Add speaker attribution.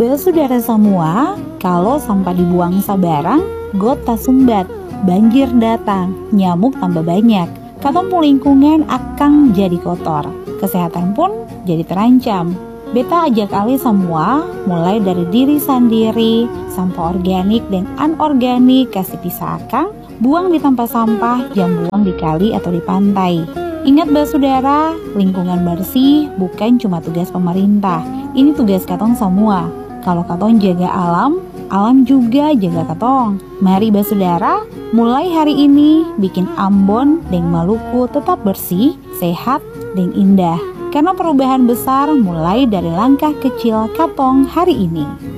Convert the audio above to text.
Speaker 1: Basudara semua, kalau sampah dibuang sabarang, got tak sumbat, banjir datang, nyamuk tambah banyak, katompo lingkungan akan jadi kotor, kesehatan pun jadi terancam. Beta ajak alih semua, mulai dari diri sendiri, sampah organik dan anorganik kasih pisah akang, buang di tempat sampah, jangan buang di kali atau di pantai. Ingat basudara, lingkungan bersih bukan cuma tugas pemerintah, ini tugas katong semua. Kalau katong jaga alam, alam juga jaga katong. Mari basudara, mulai hari ini bikin Ambon dan Maluku tetap bersih, sehat, dan indah. Karena perubahan besar mulai dari langkah kecil katong hari ini.